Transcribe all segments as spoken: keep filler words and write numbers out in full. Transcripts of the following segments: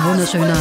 wunderschöner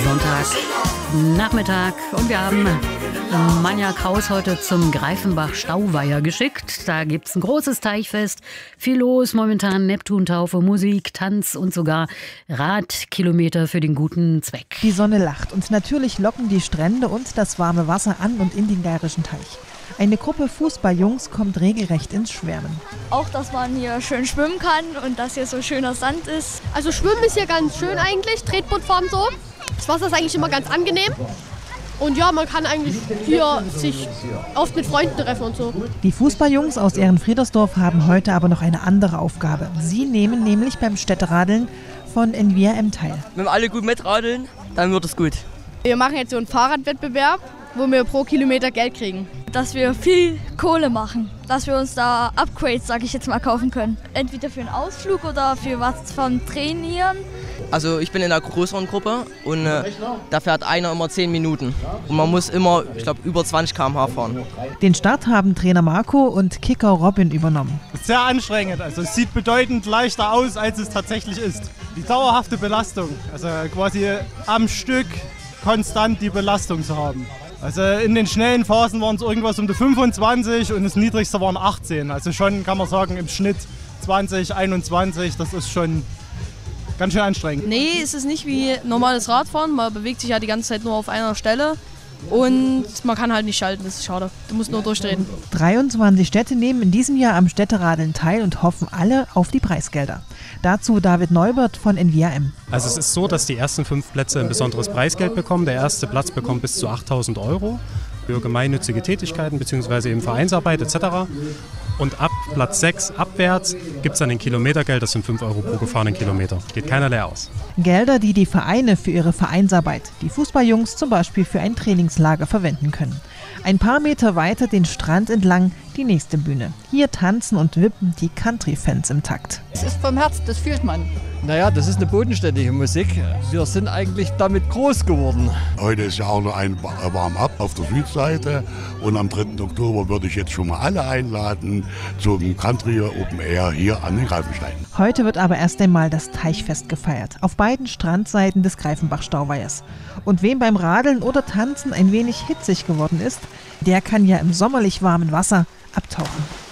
Sonntagnachmittag und wir haben Manja Kraus heute zum Greifenbach-Stauweiher geschickt. Da gibt es ein großes Teichfest, viel los momentan, Neptuntaufe, Musik, Tanz und sogar Radkilometer für den guten Zweck. Die Sonne lacht und natürlich locken die Strände und das warme Wasser an und in den Geirischen Teich. Eine Gruppe Fußballjungs kommt regelrecht ins Schwärmen. Auch, dass man hier schön schwimmen kann und dass hier so schöner Sand ist. Also Schwimmen ist hier ganz schön eigentlich, Tretbootfahren so. Das Wasser ist eigentlich immer ganz angenehm. Und ja, man kann eigentlich hier sich oft mit Freunden treffen und so. Die Fußballjungs aus Ehrenfriedersdorf haben heute aber noch eine andere Aufgabe. Sie nehmen nämlich beim Städteradeln von N V R M teil. Wenn wir alle gut mitradeln, dann wird es gut. Wir machen jetzt so einen Fahrradwettbewerb, wo wir pro Kilometer Geld kriegen. Dass wir viel Kohle machen, dass wir uns da Upgrades, sag ich jetzt mal, kaufen können. Entweder für einen Ausflug oder für was vom Trainieren. Also ich bin in einer größeren Gruppe und äh, da fährt einer immer zehn Minuten. Und man muss immer, ich glaube, über zwanzig Kilometer pro Stunde fahren. Den Start haben Trainer Marco und Kicker Robin übernommen. Sehr anstrengend, also es sieht bedeutend leichter aus, als es tatsächlich ist. Die dauerhafte Belastung, also quasi am Stück konstant die Belastung zu haben. Also in den schnellen Phasen waren es irgendwas um die fünfundzwanzig und das niedrigste waren achtzehn. Also schon, kann man sagen, im Schnitt zwanzig, einundzwanzig, das ist schon ganz schön anstrengend. Nee, es ist nicht wie normales Radfahren. Man bewegt sich ja die ganze Zeit nur auf einer Stelle und man kann halt nicht schalten, das ist schade. Du musst nur durchdrehen. dreiundzwanzig Städte nehmen in diesem Jahr am Städteradeln teil und hoffen alle auf die Preisgelder. Dazu David Neubert von N V R M. Also es ist so, dass die ersten fünf Plätze ein besonderes Preisgeld bekommen. Der erste Platz bekommt bis zu achttausend Euro für gemeinnützige Tätigkeiten bzw. eben Vereinsarbeit et cetera. Und ab Platz sechs abwärts gibt es dann ein Kilometergeld, das sind fünf Euro pro gefahrenen Kilometer. Geht keiner leer aus. Gelder, die die Vereine für ihre Vereinsarbeit, die Fußballjungs zum Beispiel für ein Trainingslager verwenden können. Ein paar Meter weiter den Strand entlang die nächste Bühne. Hier tanzen und wippen die Country-Fans im Takt. Es ist vom Herzen, das fühlt man. Naja, das ist eine bodenständige Musik. Wir sind eigentlich damit groß geworden. Heute ist ja auch noch ein Warm-up auf der Südseite und am dritten Oktober würde ich jetzt schon mal alle einladen zum Country Open Air hier an den Greifensteinen. Heute wird aber erst einmal das Teichfest gefeiert, auf beiden Strandseiten des Greifenbach-Stauweihers. Und wem beim Radeln oder Tanzen ein wenig hitzig geworden ist, der kann ja im sommerlich warmen Wasser abtauchen.